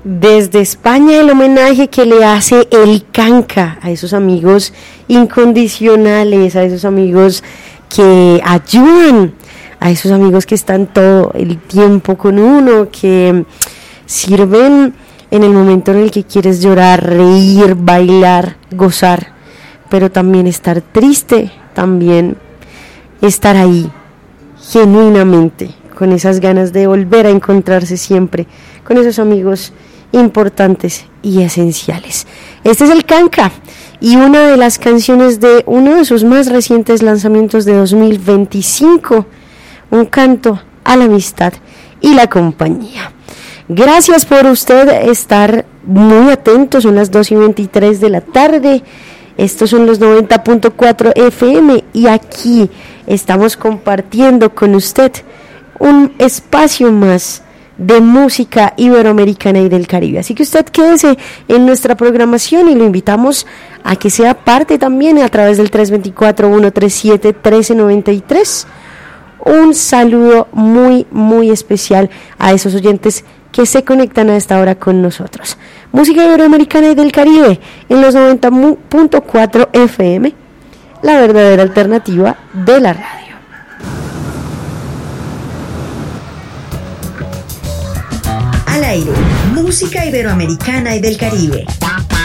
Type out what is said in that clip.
Desde España el homenaje que le hace el Canca a esos amigos incondicionales, a esos amigos que ayudan, a esos amigos que están todo el tiempo con uno, que sirven en el momento en el que quieres llorar, reír, bailar, gozar, pero también estar triste, también estar ahí genuinamente, con esas ganas de volver a encontrarse siempre con esos amigos importantes y esenciales. Este es el Canca y una de las canciones de uno de sus más recientes lanzamientos de 2025, un canto a la amistad y la compañía. Gracias por usted estar muy atentos, son las 2:23 de la tarde, estos son los 90.4 FM y aquí estamos compartiendo con usted un espacio más de música iberoamericana y del Caribe. Así que usted quédese en nuestra programación y lo invitamos a que sea parte también a través del 324-137-1393. Un saludo muy, muy especial a esos oyentes que se conectan a esta hora con nosotros. Música iberoamericana y del Caribe en los 90.4 FM, la verdadera alternativa de la radio. Al aire, música iberoamericana y del Caribe.